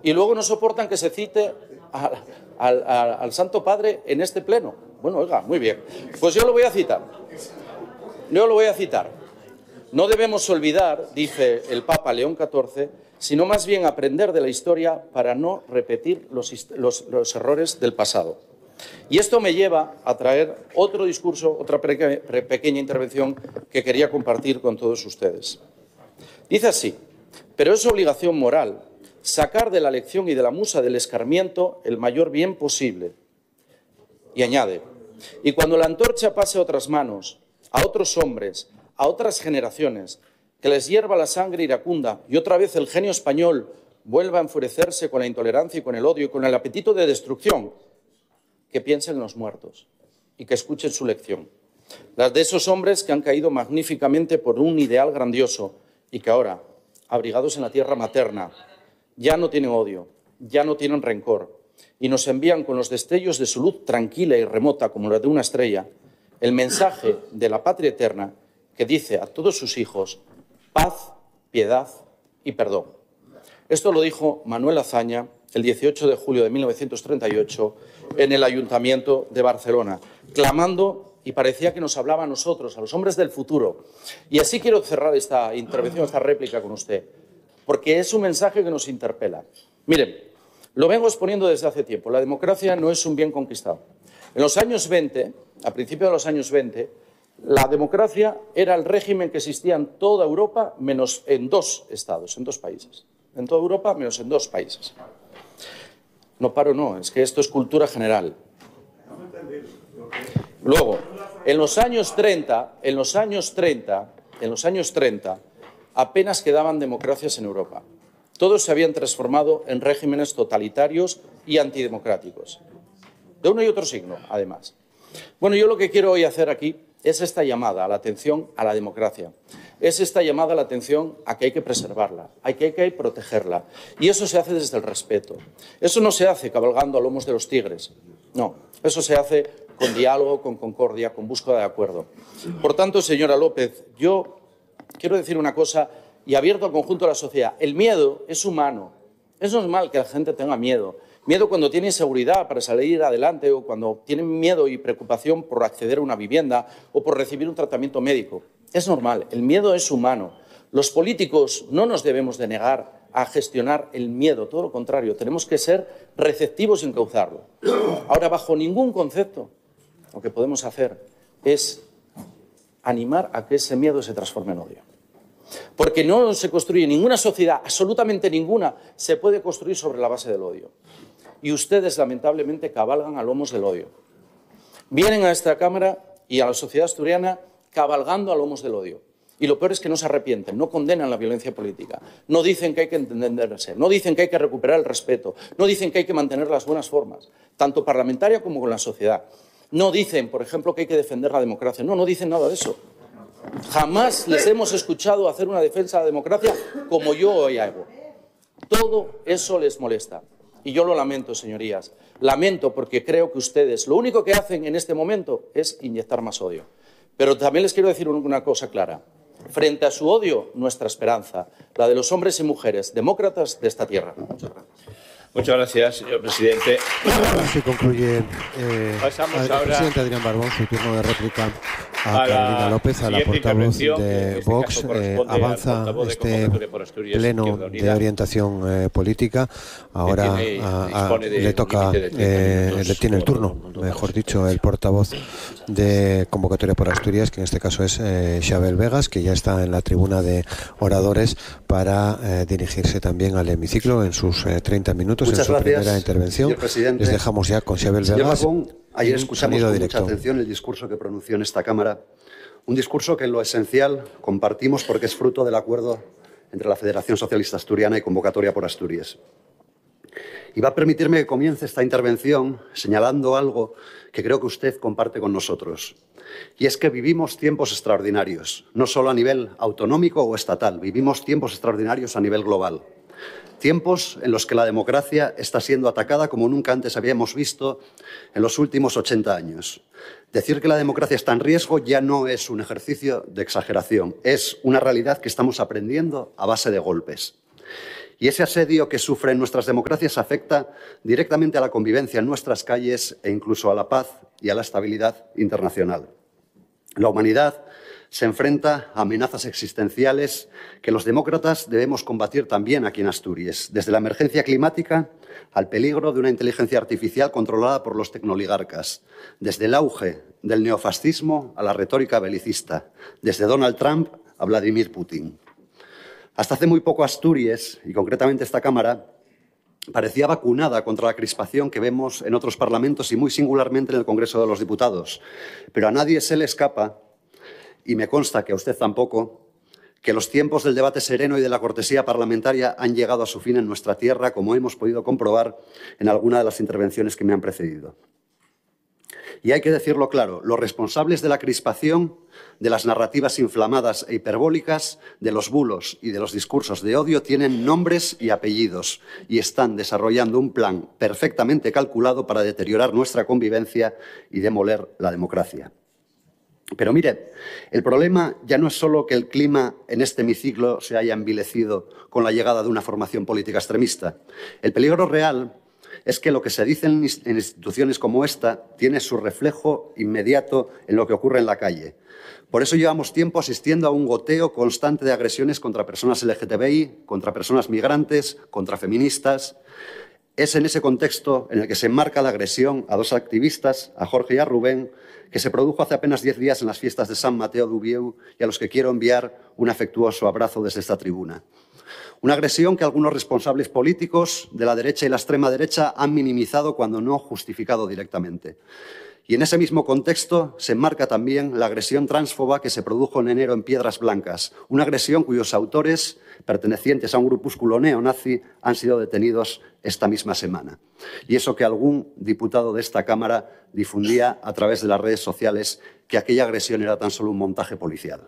Y luego no soportan que se cite al Santo Padre en este pleno. Bueno, oiga, muy bien. Pues yo lo voy a citar. No debemos olvidar, dice el Papa León XIV, sino más bien aprender de la historia para no repetir los errores del pasado. Y esto me lleva a traer otro discurso, otra pequeña intervención que quería compartir con todos ustedes. Dice así: pero es obligación moral sacar de la lección y de la musa del escarmiento el mayor bien posible. Y añade: y cuando la antorcha pase a otras manos, a otros hombres, a otras generaciones, que les hierva la sangre iracunda y otra vez el genio español vuelva a enfurecerse con la intolerancia y con el odio y con el apetito de destrucción, que piensen en los muertos y que escuchen su lección. Las de esos hombres que han caído magníficamente por un ideal grandioso y que ahora, abrigados en la tierra materna, ya no tienen odio, ya no tienen rencor y nos envían con los destellos de su luz tranquila y remota como la de una estrella el mensaje de la patria eterna que dice a todos sus hijos: paz, piedad y perdón. Esto lo dijo Manuel Azaña el 18 de julio de 1938 en el Ayuntamiento de Barcelona, clamando, y parecía que nos hablaba a nosotros, a los hombres del futuro. Y así quiero cerrar esta intervención, esta réplica con usted, porque es un mensaje que nos interpela. Miren, lo vengo exponiendo desde hace tiempo. La democracia no es un bien conquistado. En los años 20, a principios de los años 20, la democracia era el régimen que existía en toda Europa, menos en dos estados, en dos países. En toda Europa, menos en dos países. No paro, no, es que esto es cultura general. Luego, en los años 30, apenas quedaban democracias en Europa. Todos se habían transformado en regímenes totalitarios y antidemocráticos. De uno y otro signo, además. Bueno, yo lo que quiero hoy hacer aquí es esta llamada a la atención a la democracia. Es esta llamada a la atención a que hay que preservarla, a que hay que protegerla. Y eso se hace desde el respeto. Eso no se hace cabalgando a lomos de los tigres. No, eso se hace con diálogo, con concordia, con búsqueda de acuerdo. Por tanto, señora López, yo quiero decir una cosa y abierto al conjunto de la sociedad. El miedo es humano. Es normal que la gente tenga miedo. Miedo cuando tiene inseguridad para salir adelante o cuando tienen miedo y preocupación por acceder a una vivienda o por recibir un tratamiento médico. Es normal, el miedo es humano. Los políticos no nos debemos de negar a gestionar el miedo, todo lo contrario, tenemos que ser receptivos y encauzarlo. Ahora, bajo ningún concepto, lo que podemos hacer es animar a que ese miedo se transforme en odio. Porque no se construye ninguna sociedad, absolutamente ninguna, se puede construir sobre la base del odio. Y ustedes, lamentablemente, cabalgan a lomos del odio. Vienen a esta Cámara y a la sociedad asturiana cabalgando a lomos del odio. Y lo peor es que no se arrepienten, no condenan la violencia política, no dicen que hay que entenderse, no dicen que hay que recuperar el respeto, no dicen que hay que mantener las buenas formas, tanto parlamentaria como con la sociedad. No dicen, por ejemplo, que hay que defender la democracia. No dicen nada de eso. Jamás les hemos escuchado hacer una defensa de la democracia como yo hoy hago. Todo eso les molesta. Y yo lo lamento, señorías. Lamento porque creo que ustedes lo único que hacen en este momento es inyectar más odio. Pero también les quiero decir una cosa clara. Frente a su odio, nuestra esperanza, la de los hombres y mujeres demócratas de esta tierra. Muchas gracias. Muchas gracias, señor presidente. Así concluye Pasamos el ahora presidente Adrián Barbón su turno de réplica a Carolina López, a la portavoz de Vox. Avanza este pleno de orientación política. Ahora le toca, le tiene el turno, mejor dicho, el portavoz de Convocatoria por Asturias, que en este caso es Xabel Vegas, que ya está en la tribuna de oradores para dirigirse también al hemiciclo en sus 30 minutos. Muchas en su gracias, primera intervención. señor presidente. Les dejamos ya con Xabel Señor Vegas. Barbón, ayer escuchamos con directo. mucha atención el discurso que pronunció en esta Cámara. Un discurso que en lo esencial compartimos porque es fruto del acuerdo entre la Federación Socialista Asturiana y Convocatoria por Asturias. Y va a permitirme que comience esta intervención señalando algo que creo que usted comparte con nosotros. Y es que vivimos tiempos extraordinarios, no solo a nivel autonómico o estatal, vivimos tiempos extraordinarios a nivel global. Tiempos en los que la democracia está siendo atacada como nunca antes habíamos visto en los últimos 80 años. Decir que la democracia está en riesgo ya no es un ejercicio de exageración, es una realidad que estamos aprendiendo a base de golpes. Y ese asedio que sufren nuestras democracias afecta directamente a la convivencia en nuestras calles e incluso a la paz y a la estabilidad internacional. La humanidad se enfrenta a amenazas existenciales que los demócratas debemos combatir también aquí en Asturias, desde la emergencia climática al peligro de una inteligencia artificial controlada por los tecnoligarcas, desde el auge del neofascismo a la retórica belicista, desde Donald Trump a Vladimir Putin. Hasta hace muy poco Asturias, y concretamente esta Cámara, parecía vacunada contra la crispación que vemos en otros parlamentos y muy singularmente en el Congreso de los Diputados. Pero a nadie se le escapa, y me consta que a usted tampoco, que los tiempos del debate sereno y de la cortesía parlamentaria han llegado a su fin en nuestra tierra, como hemos podido comprobar en alguna de las intervenciones que me han precedido. Y hay que decirlo claro, los responsables de la crispación, de las narrativas inflamadas e hiperbólicas, de los bulos y de los discursos de odio tienen nombres y apellidos y están desarrollando un plan perfectamente calculado para deteriorar nuestra convivencia y demoler la democracia. Pero mire, el problema ya no es solo que el clima en este hemiciclo se haya envilecido con la llegada de una formación política extremista. El peligro real es que lo que se dice en instituciones como esta tiene su reflejo inmediato en lo que ocurre en la calle. Por eso llevamos tiempo asistiendo a un goteo constante de agresiones contra personas LGTBI, contra personas migrantes, contra feministas. Es en ese contexto en el que se enmarca la agresión a dos activistas, a Jorge y a Rubén, que se produjo hace apenas 10 días en las fiestas de San Mateo d'Ubieu y a los que quiero enviar un afectuoso abrazo desde esta tribuna. Una agresión que algunos responsables políticos de la derecha y la extrema derecha han minimizado cuando no justificado directamente. Y en ese mismo contexto se enmarca también la agresión transfoba que se produjo en enero en Piedras Blancas, una agresión cuyos autores, pertenecientes a un grupúsculo neonazi, han sido detenidos esta misma semana. Y eso que algún diputado de esta Cámara difundía a través de las redes sociales que aquella agresión era tan solo un montaje policial.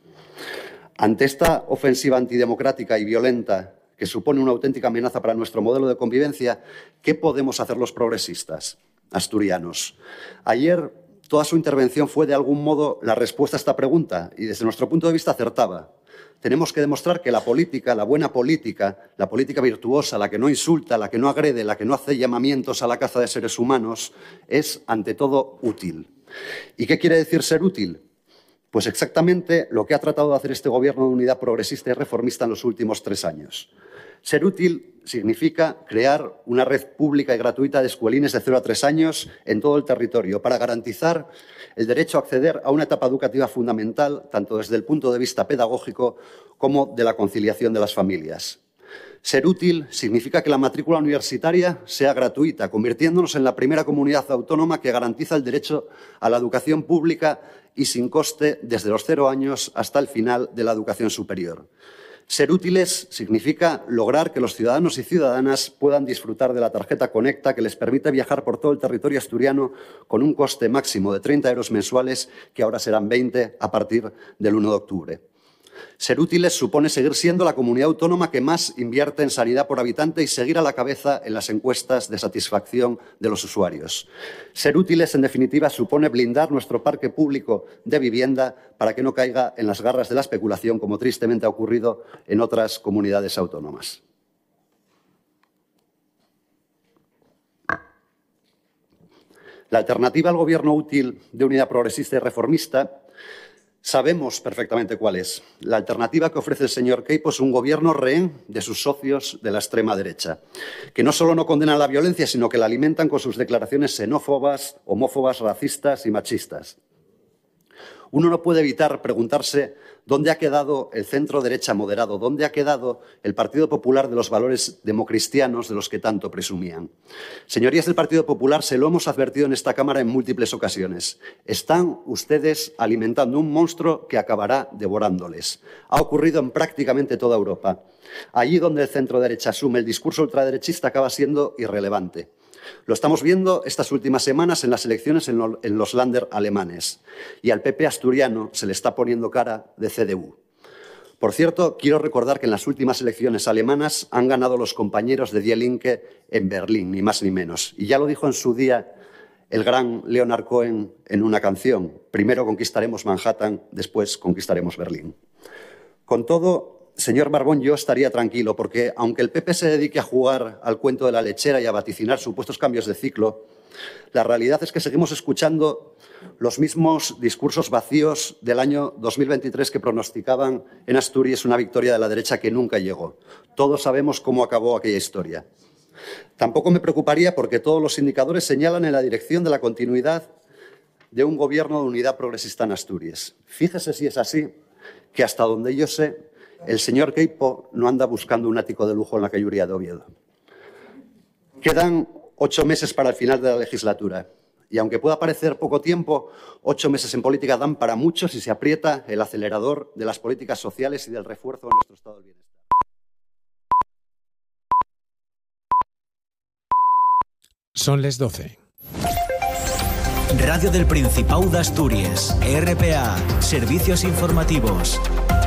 Ante esta ofensiva antidemocrática y violenta que supone una auténtica amenaza para nuestro modelo de convivencia, ¿qué podemos hacer los progresistas asturianos? Ayer toda su intervención fue de algún modo la respuesta a esta pregunta y desde nuestro punto de vista acertaba. Tenemos que demostrar que la política, la buena política, la política virtuosa, la que no insulta, la que no agrede, la que no hace llamamientos a la caza de seres humanos, es ante todo útil. ¿Y qué quiere decir ser útil? Pues exactamente lo que ha tratado de hacer este Gobierno de unidad progresista y reformista en los últimos 3 años. Ser útil significa crear una red pública y gratuita de escuelines de 0 a 3 años en todo el territorio para garantizar el derecho a acceder a una etapa educativa fundamental, tanto desde el punto de vista pedagógico como de la conciliación de las familias. Ser útil significa que la matrícula universitaria sea gratuita, convirtiéndonos en la primera comunidad autónoma que garantiza el derecho a la educación pública y sin coste desde los 0 años hasta el final de la educación superior. Ser útiles significa lograr que los ciudadanos y ciudadanas puedan disfrutar de la tarjeta Conecta que les permite viajar por todo el territorio asturiano con un coste máximo de 30 euros mensuales, que ahora serán 20 a partir del 1 de octubre. Ser útiles supone seguir siendo la comunidad autónoma que más invierte en sanidad por habitante y seguir a la cabeza en las encuestas de satisfacción de los usuarios. Ser útiles, en definitiva, supone blindar nuestro parque público de vivienda para que no caiga en las garras de la especulación, como tristemente ha ocurrido en otras comunidades autónomas. La alternativa al Gobierno útil de unidad progresista y reformista sabemos perfectamente cuál es. La alternativa que ofrece el señor Queipo es un gobierno rehén de sus socios de la extrema derecha, que no solo no condenan la violencia, sino que la alimentan con sus declaraciones xenófobas, homófobas, racistas y machistas. Uno no puede evitar preguntarse dónde ha quedado el centro derecha moderado, dónde ha quedado el Partido Popular de los valores democristianos de los que tanto presumían. Señorías del Partido Popular, se lo hemos advertido en esta Cámara en múltiples ocasiones. Están ustedes alimentando un monstruo que acabará devorándoles. Ha ocurrido en prácticamente toda Europa. Allí donde el centro derecha asume el discurso ultraderechista acaba siendo irrelevante. Lo estamos viendo estas últimas semanas en las elecciones en los Länder alemanes. Y al PP asturiano se le está poniendo cara de CDU. Por cierto, quiero recordar que en las últimas elecciones alemanas han ganado los compañeros de Die Linke en Berlín, ni más ni menos. Y ya lo dijo en su día el gran Leonard Cohen en una canción: primero conquistaremos Manhattan, después conquistaremos Berlín. Con todo, señor Barbón, yo estaría tranquilo, porque aunque el PP se dedique a jugar al cuento de la lechera y a vaticinar supuestos cambios de ciclo, la realidad es que seguimos escuchando los mismos discursos vacíos del año 2023 que pronosticaban en Asturias una victoria de la derecha que nunca llegó. Todos sabemos cómo acabó aquella historia. Tampoco me preocuparía porque todos los indicadores señalan en la dirección de la continuidad de un gobierno de unidad progresista en Asturias. Fíjese si es así, que hasta donde yo sé, el señor Queipo no anda buscando un ático de lujo en la Calluria de Oviedo. Quedan 8 meses para el final de la legislatura. Y aunque pueda parecer poco tiempo, 8 meses en política dan para mucho si se aprieta el acelerador de las políticas sociales y del refuerzo de nuestro estado del bienestar. Son les 12. Radio del Principado de Asturias, RPA, Servicios Informativos.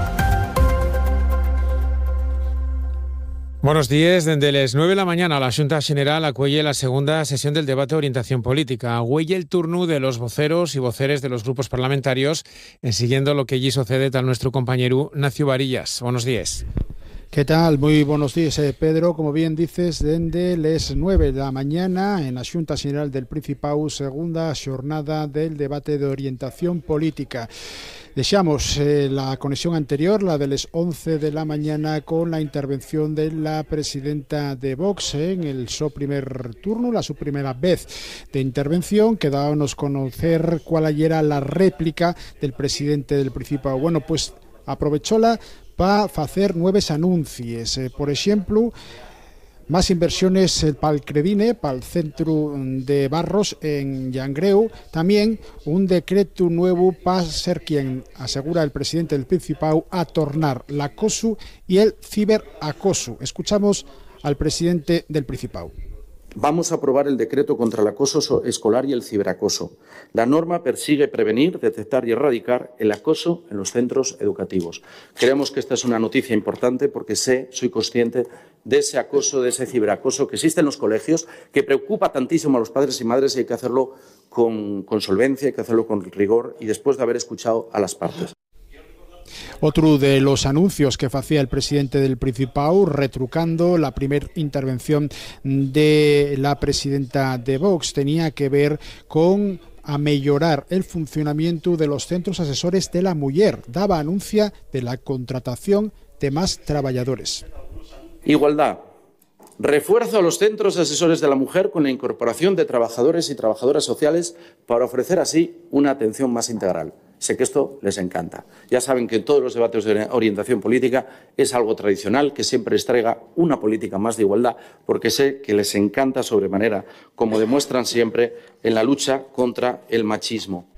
Buenos días. Desde las 9 de la mañana la Xunta General acuelle la segunda sesión del debate de orientación política. Huelle el turno de los voceros y voceres de los grupos parlamentarios, siguiendo lo que allí sucede tal nuestro compañero Nacio Varillas. Buenos días. ¿Qué tal? Muy buenos días, Pedro. Como bien dices, desde las 9 de la mañana en la Xunta General del Principado, segunda jornada del debate de orientación política. Dejamos la conexión anterior, la de las 11 de la mañana, con la intervención de la presidenta de Vox en su primer turno, su primera vez de intervención, que dábamos a conocer cuál era la réplica del presidente del Principado. Bueno, pues aprovechóla para hacer nuevos anuncios. Por ejemplo, más inversiones para el Credine, para el centro de Barros en Llangreu. También un decreto nuevo para ser quien, asegura el presidente del Principado, a tornar el acoso y el ciberacoso. Escuchamos al presidente del Principado. Vamos a aprobar el decreto contra el acoso escolar y el ciberacoso. La norma persigue prevenir, detectar y erradicar el acoso en los centros educativos. Creemos que esta es una noticia importante porque soy consciente de ese acoso, de ese ciberacoso que existe en los colegios, que preocupa tantísimo a los padres y madres y hay que hacerlo con solvencia, hay que hacerlo con rigor y después de haber escuchado a las partes. Otro de los anuncios que hacía el presidente del Principado, retrucando la primera intervención de la presidenta de Vox, tenía que ver con a mejorar el funcionamiento de los centros asesores de la mujer. Daba anuncia de la contratación de más trabajadores. Igualdad. Refuerzo a los centros asesores de la mujer con la incorporación de trabajadores y trabajadoras sociales para ofrecer así una atención más integral. Sé que esto les encanta. Ya saben que en todos los debates de orientación política es algo tradicional que siempre les traiga una política más de igualdad, porque sé que les encanta sobremanera, como demuestran siempre en la lucha contra el machismo.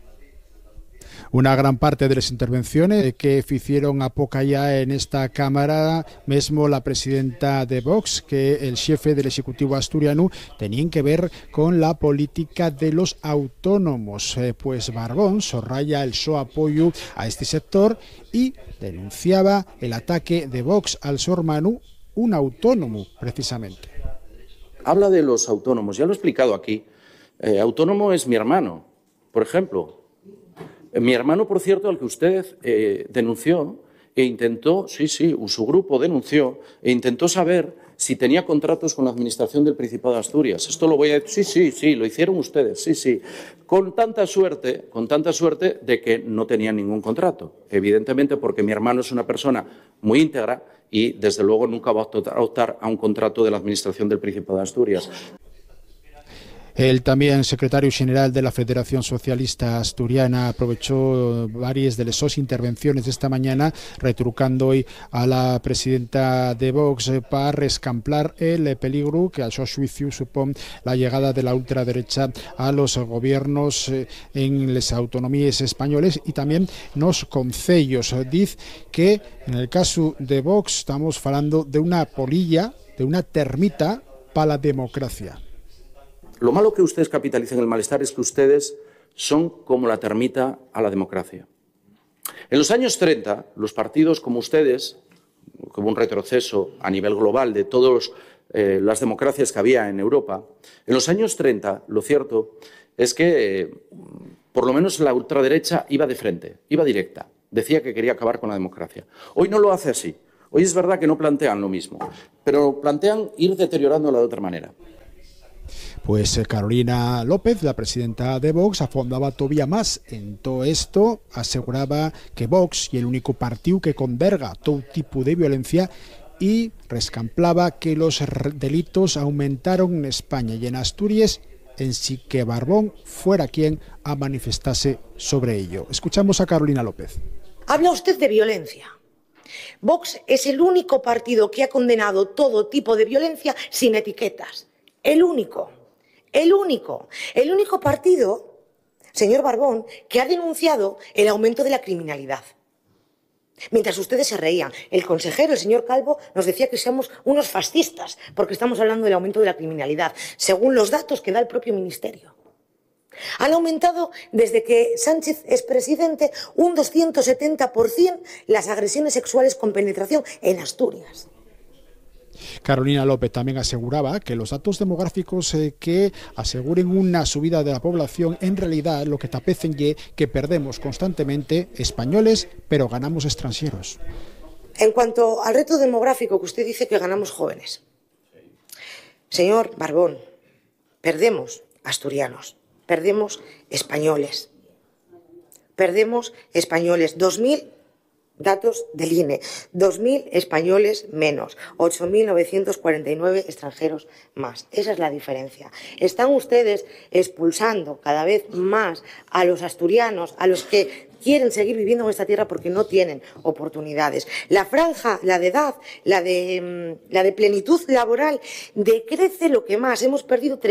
Una gran parte de las intervenciones que hicieron a poca ya en esta Cámara, mesmo la presidenta de Vox, que el jefe del Ejecutivo asturiano, tenían que ver con la política de los autónomos. Pues Barbón sorraya el su apoyo a este sector y denunciaba el ataque de Vox al su hermano, un autónomo, precisamente. Habla de los autónomos, ya lo he explicado aquí. Autónomo es mi hermano, por ejemplo. Mi hermano, por cierto, al que usted denunció e intentó, su grupo denunció e intentó saber si tenía contratos con la Administración del Principado de Asturias. Esto lo voy a decir, sí, lo hicieron ustedes, sí. Con tanta suerte de que no tenían ningún contrato. Evidentemente porque mi hermano es una persona muy íntegra y, desde luego, nunca va a optar a un contrato de la Administración del Principado de Asturias. El también secretario general de la Federación Socialista Asturiana aprovechó varias de las intervenciones de esta mañana, retrucando hoy a la presidenta de Vox para rescamplar el peligro que a su juicio supone la llegada de la ultraderecha a los gobiernos en las autonomías españoles y también los concellos. Dice que en el caso de Vox estamos hablando de una polilla, de una termita para la democracia. Lo malo que ustedes capitalicen el malestar es que ustedes son como la termita a la democracia. En los años 30, los partidos como ustedes, como un retroceso a nivel global de todas las democracias que había en Europa, en los años 30 lo cierto es que por lo menos la ultraderecha iba de frente, iba directa, decía que quería acabar con la democracia. Hoy no lo hace así. Hoy es verdad que no plantean lo mismo, pero plantean ir deteriorándola de otra manera. Pues Carolina López, la presidenta de Vox, afondaba todavía más en todo esto, aseguraba que Vox y el único partido que converga todo tipo de violencia y rescamplaba que los delitos aumentaron en España y en Asturias, en sí que Barbón fuera quien a manifestarse sobre ello. Escuchamos a Carolina López. Habla usted de violencia. Vox es el único partido que ha condenado todo tipo de violencia sin etiquetas. El único partido, señor Barbón, que ha denunciado el aumento de la criminalidad. Mientras ustedes se reían, el consejero, el señor Calvo, nos decía que somos unos fascistas porque estamos hablando del aumento de la criminalidad, según los datos que da el propio ministerio. Han aumentado, desde que Sánchez es presidente, un 270% las agresiones sexuales con penetración en Asturias. Carolina López también aseguraba que los datos demográficos que aseguren una subida de la población, en realidad lo que tapecen es que perdemos constantemente españoles, pero ganamos extranjeros. En cuanto al reto demográfico que usted dice que ganamos jóvenes, señor Barbón, perdemos asturianos, perdemos españoles. 2000 datos del INE, 2.000 españoles menos, 8.949 extranjeros más. Esa es la diferencia. Están ustedes expulsando cada vez más a los asturianos, a los que quieren seguir viviendo en esta tierra porque no tienen oportunidades. La franja, la de edad, la de plenitud laboral, decrece lo que más. Hemos perdido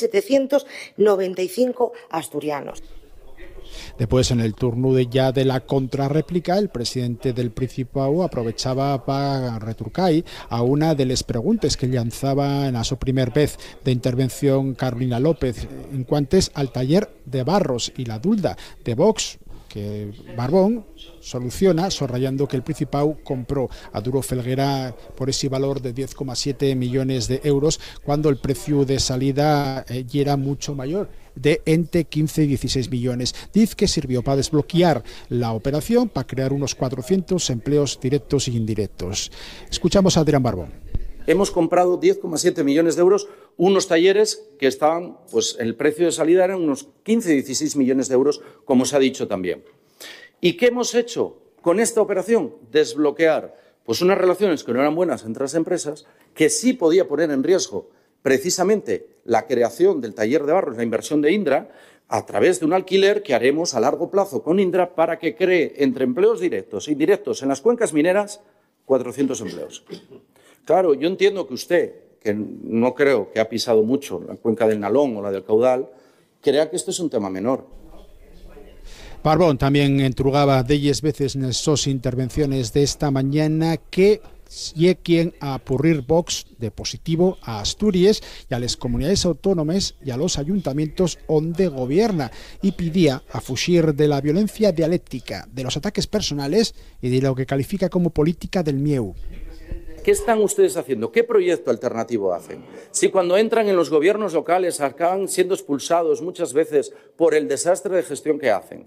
3.795 asturianos. Después, en el turno de la contrarréplica, el presidente del Principado aprovechaba para retrucar a una de las preguntas que lanzaba en su primera vez de intervención Carolina López en cuanto al taller de Barros y la dulda de Vox, que Barbón soluciona subrayando que el Principado compró a Duro Felguera por ese valor de 10,7 millones de euros cuando el precio de salida ya era mucho mayor, de entre 15 y 16 millones. Dice que sirvió para desbloquear la operación, para crear unos 400 empleos directos e indirectos. Escuchamos a Adrián Barbón. Hemos comprado 10,7 millones de euros, unos talleres que estaban, pues el precio de salida eran unos 15-16 millones de euros, como se ha dicho también. ¿Y qué hemos hecho con esta operación? Desbloquear pues unas relaciones que no eran buenas entre las empresas, que sí podía poner en riesgo precisamente la creación del taller de Barros, la inversión de Indra, a través de un alquiler que haremos a largo plazo con Indra para que cree entre empleos directos e indirectos en las cuencas mineras 400 empleos. Claro, yo entiendo que usted, que no creo que ha pisado mucho la cuenca del Nalón o la del Caudal, crea que esto es un tema menor. Barbón también entrugaba 10 veces en sus intervenciones de esta mañana que y quien a apurrir Vox de positivo a Asturias y a las comunidades autónomas y a los ayuntamientos donde gobierna y pidía a fugir de la violencia dialéctica, de los ataques personales y de lo que califica como política del mieu. ¿Qué están ustedes haciendo? ¿Qué proyecto alternativo hacen? Si cuando entran en los gobiernos locales acaban siendo expulsados muchas veces por el desastre de gestión que hacen.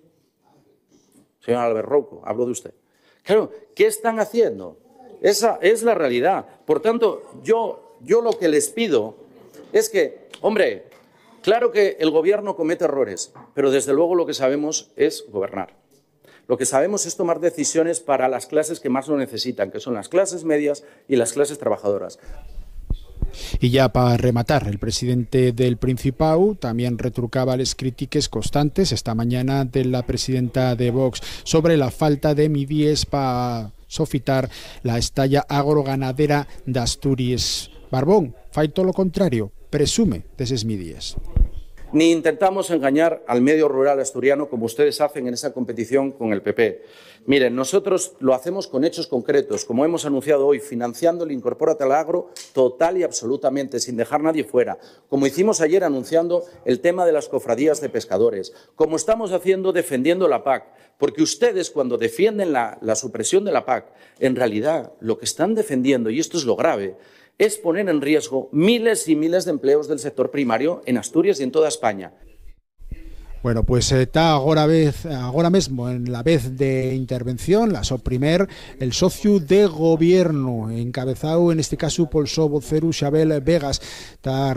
Señor Albert Rouco, hablo de usted. Claro, ¿qué están haciendo? Esa es la realidad. Por tanto, yo lo que les pido es que, hombre, claro que el gobierno comete errores, pero desde luego lo que sabemos es gobernar. Lo que sabemos es tomar decisiones para las clases que más lo necesitan, que son las clases medias y las clases trabajadoras. Y ya para rematar, el presidente del Principado también retrucaba las críticas constantes esta mañana de la presidenta de Vox sobre la falta de medidas para sofitar la estalla agroganadera de Asturias. Barbón fai todo lo contrario, presume de esas medidas. Ni intentamos engañar al medio rural asturiano como ustedes hacen en esa competición con el PP. Miren, nosotros lo hacemos con hechos concretos, como hemos anunciado hoy, financiando el Incorpórate al Agro total y absolutamente, sin dejar nadie fuera, como hicimos ayer anunciando el tema de las cofradías de pescadores, como estamos haciendo defendiendo la PAC, porque ustedes cuando defienden la supresión de la PAC, en realidad lo que están defendiendo, y esto es lo grave, es poner en riesgo miles y miles de empleos del sector primario en Asturias y en toda España. Bueno, pues está agora mesmo en la vez de intervención, la primer, el socio de gobierno, encabezado en este caso por so vocero Xabel Vegas. Está